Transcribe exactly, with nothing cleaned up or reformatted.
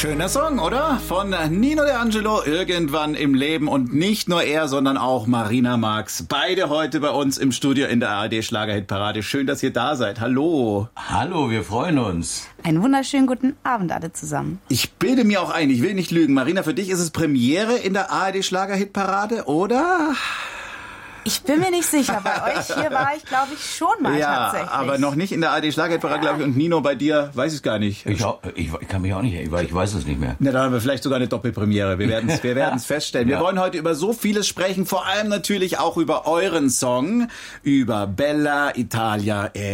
Schöner Song, oder? Von Nino D'Angelo, Irgendwann im Leben. Und nicht nur er, sondern auch Marina Marx. Beide heute bei uns im Studio in der A R D Schlagerhitparade. Schön, dass ihr da seid. Hallo. Hallo, wir freuen uns. Einen wunderschönen guten Abend alle zusammen. Ich bilde mir auch ein, ich will nicht lügen. Marina, für dich ist es Premiere in der A R D Schlagerhitparade, oder? Ich bin mir nicht sicher. Bei euch hier war ich, glaube ich, schon mal ja, tatsächlich. aber noch nicht in der A R D Schlagerhitparade, glaube ich. Und Nino, bei dir weiß ich es gar nicht. Ich, ich, ich kann mich auch nicht, ich, ich weiß es nicht mehr. Na, dann haben wir vielleicht sogar eine Doppelpremiere. Wir werden es wir werden's feststellen. Wir Ja. wollen heute über so vieles sprechen, vor allem natürlich auch über euren Song, über Bella Italia e